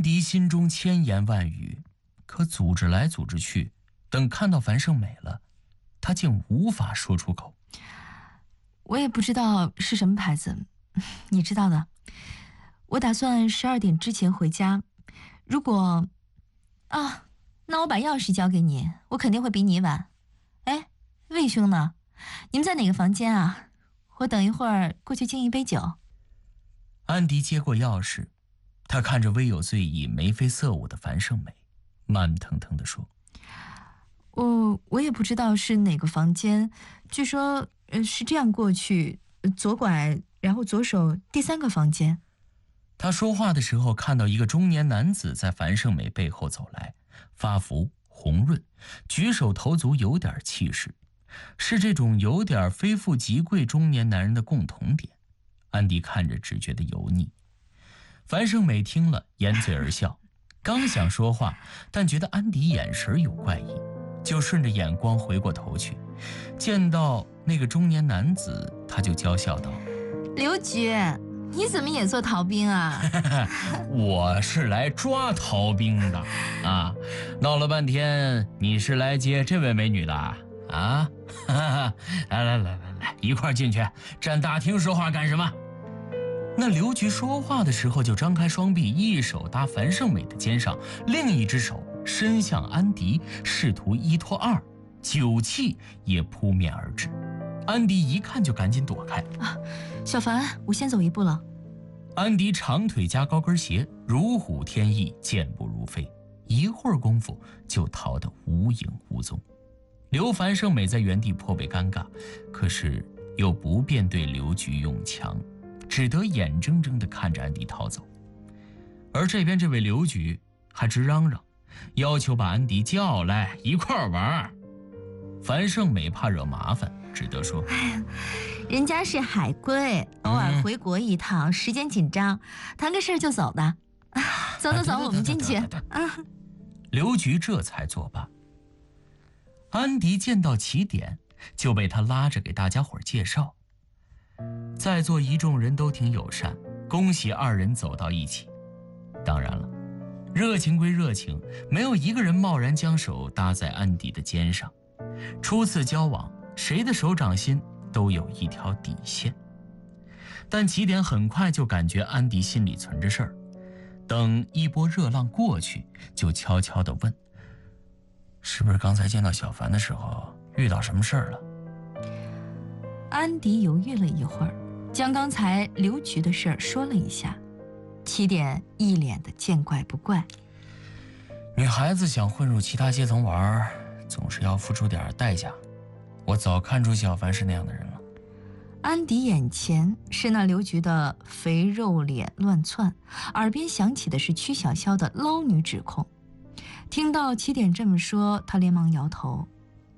迪心中千言万语，可组织来组织去，等看到樊胜美了，他竟无法说出口。 我也不知道是什么牌子，你知道的。我打算12点之前回家，如果……那我把钥匙交给你，我肯定会比你晚。哎，魏兄呢？你们在哪个房间啊？我等一会儿过去敬一杯酒。 安迪接过钥匙，他看着微有醉意、眉飞色舞的樊胜美，慢腾腾地说：“ 我也不知道是哪个房间，据说是这样过去，左拐，然后左手第3个房间。” 他说话的时候，看到一个中年男子在樊胜美背后走来，发福红润，举手投足有点气势，是这种有点非富即贵中年男人的共同点。安迪看着只觉得油腻。樊胜美听了，掩嘴而笑，刚想说话，但觉得安迪眼神有怪异，就顺着眼光回过头去，见到那个中年男子，他就娇笑道：“ 刘局，你怎么也做逃兵啊？”“ 我是来抓逃兵的啊！闹了半天，你是来接这位美女的啊？来，一块进去，站大厅说话干什么？”那刘局说话的时候，就张开双臂，一手搭樊胜美的肩上，另一只手伸向安迪，试图一拖二，酒气也扑面而至。安迪一看就赶紧躲开。 小樊，我先走一步了。 安迪长腿加高跟鞋，如虎添翼，健步如飞，一会儿功夫就逃得无影无踪。刘樊胜美在原地颇为尴尬，可是又不便对刘局用强，只得眼睁睁地看着安迪逃走。而这边这位刘局还直嚷嚷，要求把安迪叫来一块儿玩。樊胜美怕惹麻烦，只得说：“ 人家是海归，偶尔回国一趟，时间紧张，谈个事儿就走的。走，我们进去。” 刘局这才作罢。安迪见到起点，就被他拉着给大家伙介绍。在座一众人都挺友善，恭喜2人走到一起。当然了，热情归热情，没有一个人贸然将手搭在安迪的肩上。初次交往，谁的手掌心都有一条底线。但起点很快就感觉安迪心里存着事儿，等一波热浪过去，就悄悄地问：“是不是刚才见到小樊的时候遇到什么事儿了？” 安迪犹豫了一会儿，将刚才刘局的事儿说了一下。起点一脸的见怪不怪：“ 女孩子想混入其他阶层玩，总是要付出点代价。我早看出小樊是那样的人了。” 安迪眼前是那刘局的肥肉脸乱窜，耳边响起的是曲筱绡的捞女指控。听到起点这么说，他连忙摇头。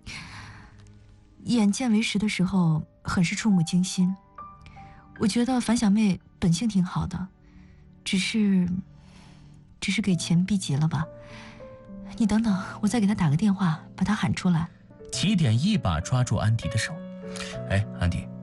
眼见为实的时候，很是触目惊心。我觉得樊小妹本性挺好的，只是给钱逼急了吧。你等等，我再给她打个电话，把她喊出来。 起点一把抓住安迪的手：“哎，安迪，